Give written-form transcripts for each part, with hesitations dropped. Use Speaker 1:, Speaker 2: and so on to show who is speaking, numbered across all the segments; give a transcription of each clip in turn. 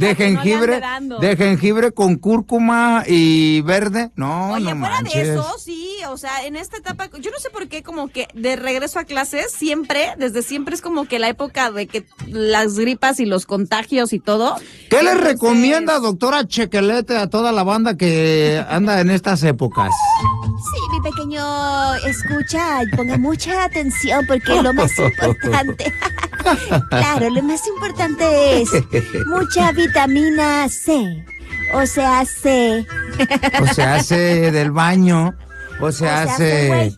Speaker 1: de jengibre con cúrcuma y verde. No,
Speaker 2: oye,
Speaker 1: no
Speaker 2: fuera
Speaker 1: manches.
Speaker 2: de eso, sí, o sea, en esta etapa, yo no sé por qué, como que de regreso a clases, desde siempre es como que la época de que las gripas y los contagios y todo.
Speaker 1: ¿Qué le recomienda, doctora Chequelete, a toda la banda que anda en estas épocas?
Speaker 2: Sí, mi pequeño, escucha, ponga mucha atención porque lo más importante, claro, lo más importante es mucha vitamina C, o sea, C.
Speaker 1: O se hace del baño, o se hace...
Speaker 2: güey.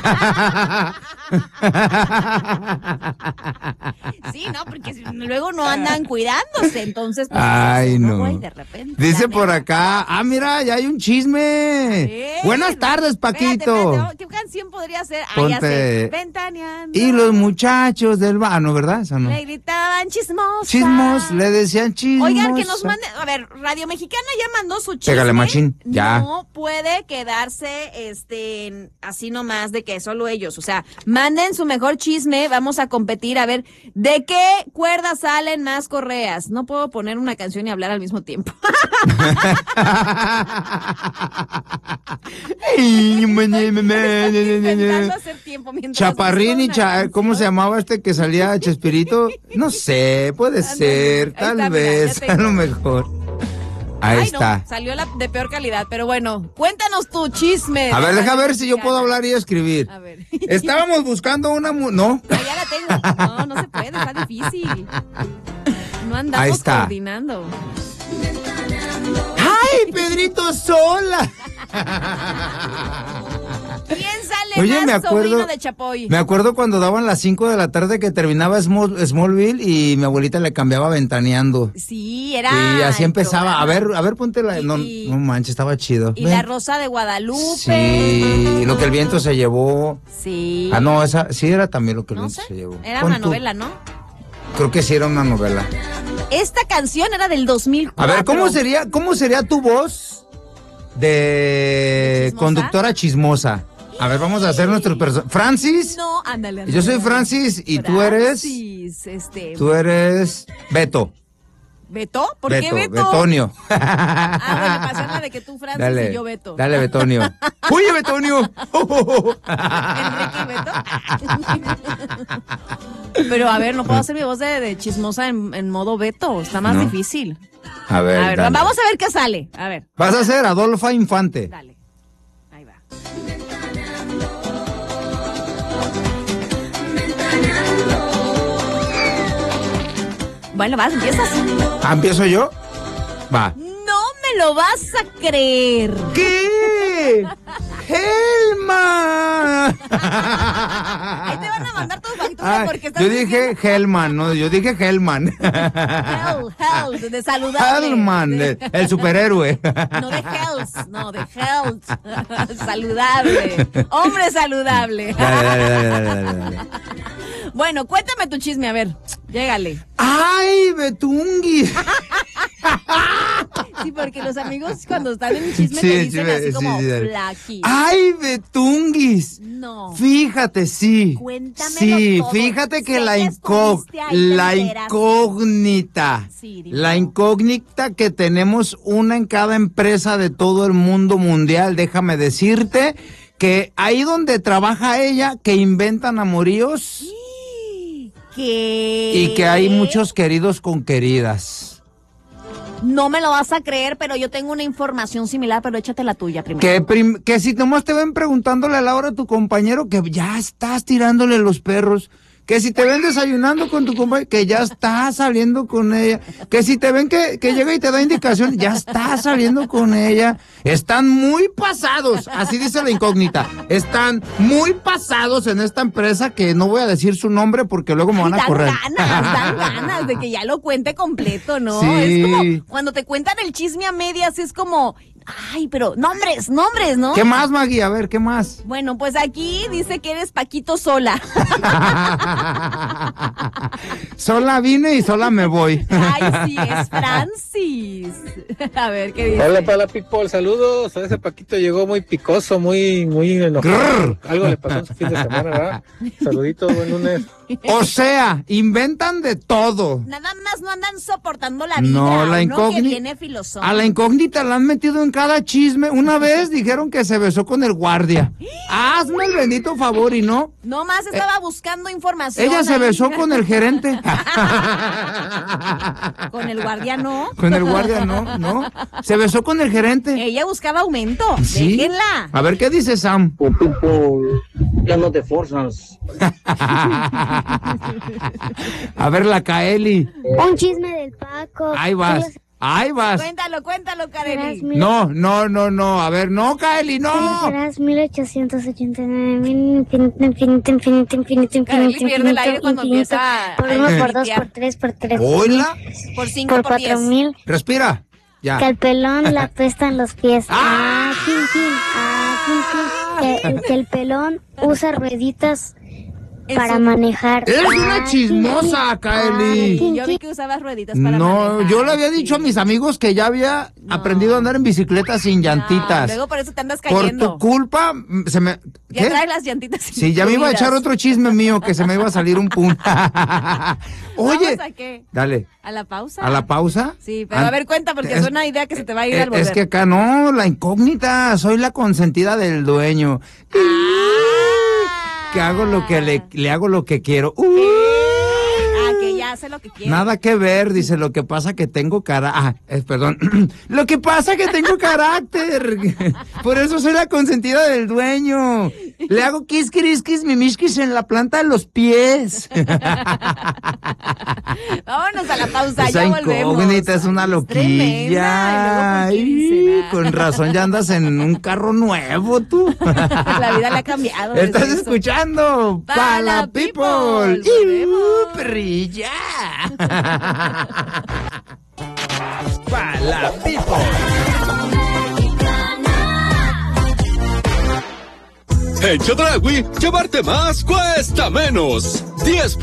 Speaker 2: Sí, no, porque luego no andan cuidándose, entonces pues,
Speaker 1: ay, no.
Speaker 2: Güey, de repente.
Speaker 1: Dice por acá, mira, ya hay un chisme. Buenas tardes, Paquito.
Speaker 2: Espérate, ¿qué canción podría ser?
Speaker 1: Ponte...
Speaker 2: ya sé. Ventaneando.
Speaker 1: Y los muchachos del ¿no, verdad? Esa no.
Speaker 2: Le gritaban chismosa.
Speaker 1: Chismos, le decían chismos.
Speaker 2: Oigan, que nos mande, a ver, Radio Mexicana ya mandó su chisme.
Speaker 1: Pégale, machín, ya.
Speaker 2: No puede quedarse, así nomás de que solo ellos, o sea, manden su mejor chisme, vamos a competir a ver de qué cuerda salen más correas. No puedo poner una canción y hablar al mismo tiempo. Intentando hacer tiempo
Speaker 1: Chaparrín y ¿cómo se llamaba este que salía Chespirito? No sé, puede ser, tal vez, a lo mejor. Ahí está.
Speaker 2: No, salió de peor calidad, pero bueno, cuéntanos tu chisme.
Speaker 1: A ver, deja ver si yo puedo hablar y escribir.
Speaker 2: A ver.
Speaker 1: Estábamos buscando una... ¿No?
Speaker 2: Ya la tengo. No se puede, está difícil. No andamos
Speaker 1: ahí está.
Speaker 2: Coordinando.
Speaker 1: ¡Ay, Pedrito Sola!
Speaker 2: ¿Quién sale
Speaker 1: Oye,
Speaker 2: más sobrino de Chapoy?
Speaker 1: Me acuerdo cuando daban las 5 de la tarde que terminaba Smallville y mi abuelita le cambiaba Ventaneando.
Speaker 2: Sí, era...
Speaker 1: Y así empezaba. A ver, ponte la... No manches, estaba chido.
Speaker 2: Y La Rosa de Guadalupe.
Speaker 1: Sí, Lo que el viento se llevó.
Speaker 2: Sí.
Speaker 1: No, esa sí era también Lo que el viento se llevó.
Speaker 2: Era una novela, ¿no?
Speaker 1: Creo que sí era una novela.
Speaker 2: Esta canción era del 2004.
Speaker 1: A ver, ¿cómo sería tu voz de conductora chismosa? A ver, vamos a hacer nuestros personajes. ¿Francis?
Speaker 2: No, ándale.
Speaker 1: Yo soy Francis y tú eres... Tú eres Beto.
Speaker 2: ¿Beto? ¿Por qué Beto?
Speaker 1: Betonio.
Speaker 2: Bueno, pasarla de que tú Francis y yo Beto.
Speaker 1: Dale, Betonio. ¡Oye, Betonio!
Speaker 2: ¿Enrique y Beto? Pero a ver, no puedo hacer mi voz de chismosa en modo Beto. Está más difícil.
Speaker 1: A ver,
Speaker 2: vamos a ver qué sale. A ver.
Speaker 1: Vas a ser Adolfa Infante.
Speaker 2: Dale. Ahí va. Bueno, vas, empiezas.
Speaker 1: ¿Empiezo yo? Va.
Speaker 2: No me lo vas a creer.
Speaker 1: ¿Qué? ¡Helman!
Speaker 2: Ahí te van a mandar tu factura porque estás...
Speaker 1: Yo dije Hellman, no, yo dije Hellman.
Speaker 2: Hell, de saludable.
Speaker 1: Hellman, el superhéroe.
Speaker 2: No de health, no, de health. Saludable. Hombre saludable.
Speaker 1: Dale.
Speaker 2: Bueno, cuéntame tu chisme, a ver, llégale.
Speaker 1: ¡Ay, Betunguis!
Speaker 2: Sí, porque los amigos cuando están en chisme te dicen así como Flaky.
Speaker 1: ¡Ay, Betunguis!
Speaker 2: No.
Speaker 1: Fíjate, sí.
Speaker 2: Cuéntamelo todo.
Speaker 1: Fíjate que la incógnita que tenemos una en cada empresa de todo el mundo mundial, déjame decirte que ahí donde trabaja ella, que inventan amoríos.
Speaker 2: ¿Qué?
Speaker 1: Y que hay muchos queridos con queridas.
Speaker 2: No me lo vas a creer, pero yo tengo una información similar, pero échate la tuya primero.
Speaker 1: Que si nomás te ven preguntándole a la hora a tu compañero que ya estás tirándole los perros. Que si te ven desayunando con tu compañero, que ya estás saliendo con ella. Que si te ven que llega y te da indicación, ya estás saliendo con ella. Están muy pasados, así dice la incógnita. Están muy pasados en esta empresa que no voy a decir su nombre porque luego me van a correr.
Speaker 2: Dan ganas de que ya lo cuente completo, ¿no?
Speaker 1: Sí.
Speaker 2: Es como cuando te cuentan el chisme a medias, es como... Ay, pero nombres, ¿no?
Speaker 1: ¿Qué más, Maggie? A ver, ¿qué más?
Speaker 2: Bueno, pues aquí dice que eres Paquito Sola.
Speaker 1: Sola vine y sola me voy.
Speaker 2: Ay, sí, es Francis. A ver, ¿qué dice?
Speaker 3: Hola, para people, saludos. Ese Paquito llegó muy picoso, muy enojado.
Speaker 1: Grrr.
Speaker 3: Algo le pasó en su fin de semana, ¿verdad? Saluditos, buen lunes.
Speaker 1: O sea, inventan de todo.
Speaker 2: Nada más no andan soportando la vida.
Speaker 1: No, la
Speaker 2: incógnita. Que viene filosófico.
Speaker 1: A la incógnita la han metido en cada chisme. Una vez dijeron que se besó con el guardia. Hazme el bendito favor y no.
Speaker 2: No más estaba buscando información.
Speaker 1: Ella se besó con el gerente.
Speaker 2: Con el guardia no.
Speaker 1: Con el guardia no. Se besó con el gerente.
Speaker 2: Ella buscaba aumento.
Speaker 1: ¿Sí?
Speaker 2: Déjenla.
Speaker 1: A ver, ¿qué dice Sam?
Speaker 4: People, ya no te forzas.
Speaker 1: A ver, la Kaeli.
Speaker 5: Un chisme del Paco.
Speaker 1: Ahí vas.
Speaker 2: Cuéntalo, Kareli.
Speaker 1: No. A ver, no, Kaeli, no.
Speaker 5: Serás 1889, infinito.
Speaker 2: Kareli pierde el aire cuando empieza.
Speaker 5: Por 1, por 2, por 3, por 3.
Speaker 1: Hola.
Speaker 2: Por 5, por 10.
Speaker 5: 4000.
Speaker 1: Respira. Ya.
Speaker 5: Que al pelón la apestan los pies. Que el pelón usa rueditas para manejar.
Speaker 1: Eres una chismosa, Kaeli.
Speaker 2: Yo vi que usabas rueditas para manejar.
Speaker 1: No, yo le había dicho a mis amigos que ya había aprendido a andar en bicicleta sin llantitas.
Speaker 2: Luego por eso te andas
Speaker 1: Por
Speaker 2: cayendo.
Speaker 1: tu culpa, se me...
Speaker 2: Ya trae las llantitas.
Speaker 1: Sí, ya me iba a echar otro chisme mío, que se me iba a salir un punto. Oye.
Speaker 2: ¿Vamos a qué?
Speaker 1: Dale.
Speaker 2: ¿A la pausa?
Speaker 1: ¿A la pausa?
Speaker 2: Sí, pero a ver, cuenta, porque es una idea que se te va a ir al volver.
Speaker 1: Es que acá no, la incógnita, soy la consentida del dueño. Que hago lo que le hago lo que quiero.
Speaker 2: Que ya hace lo que quiere.
Speaker 1: Nada que ver, dice, lo que pasa que tengo perdón. Lo que pasa que tengo carácter. Por eso soy la consentida del dueño. Le hago quisquis, mimishquis en la planta de los pies.
Speaker 2: Vámonos a la pausa,
Speaker 1: Esa
Speaker 2: ya volvemos.
Speaker 1: incógnita es una loquilla.
Speaker 2: Ay,
Speaker 1: con razón ya andas en un carro nuevo, tú.
Speaker 2: La vida le ha cambiado.
Speaker 1: Estás escuchando Pala People. Perrilla. Pala People.
Speaker 6: En Chedraui, llevarte más cuesta menos. 10